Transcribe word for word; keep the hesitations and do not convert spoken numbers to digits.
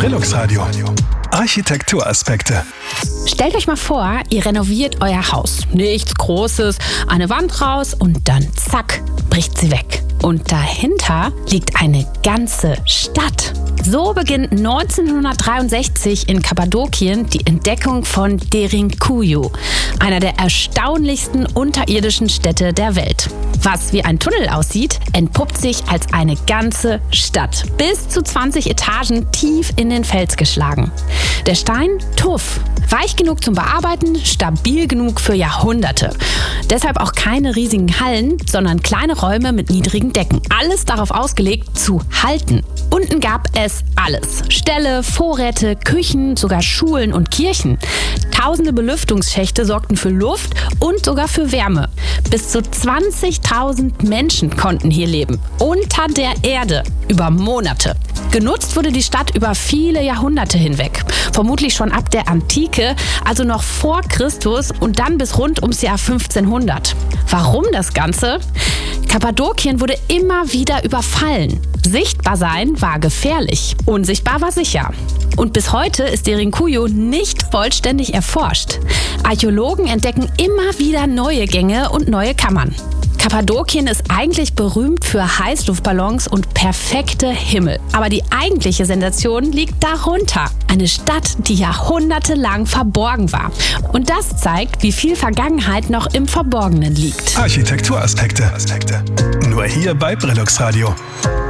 Brillux Radio. Architekturaspekte. Stellt euch mal vor, ihr renoviert euer Haus. Nichts Großes, eine Wand raus und dann zack, bricht sie weg. Und dahinter liegt eine ganze Stadt. So beginnt neunzehnhundertdreiundsechzig in Kappadokien die Entdeckung von Derinkuyu, einer der erstaunlichsten unterirdischen Städte der Welt. Was wie ein Tunnel aussieht, entpuppt sich als eine ganze Stadt. Bis zu zwanzig Etagen tief in den Fels geschlagen. Der Stein tuff, weich genug zum Bearbeiten, stabil genug für Jahrhunderte. Deshalb auch keine riesigen Hallen, sondern kleine Räume mit niedrigen Decken. Alles darauf ausgelegt, zu halten. Unten gab es alles. Ställe, Vorräte, Küchen, sogar Schulen und Kirchen. Tausende Belüftungsschächte sorgten für Luft und sogar für Wärme. Bis zu zwanzigtausend Menschen konnten hier leben. Unter der Erde. Über Monate. Genutzt wurde die Stadt über viele Jahrhunderte hinweg. Vermutlich schon ab der Antike, also noch vor Christus und dann bis rund ums Jahr fünfzehnhundert. Warum das Ganze? Kappadokien wurde immer wieder überfallen. Sichtbar sein war gefährlich. Unsichtbar war sicher. Und bis heute ist Derinkuyu nicht vollständig erforscht. Archäologen entdecken immer wieder neue Gänge und neue Kammern. Kappadokien ist eigentlich berühmt für Heißluftballons und perfekte Himmel. Aber die eigentliche Sensation liegt darunter. Eine Stadt, die jahrhundertelang verborgen war. Und das zeigt, wie viel Vergangenheit noch im Verborgenen liegt. Architekturaspekte. Nur hier bei Brillux Radio.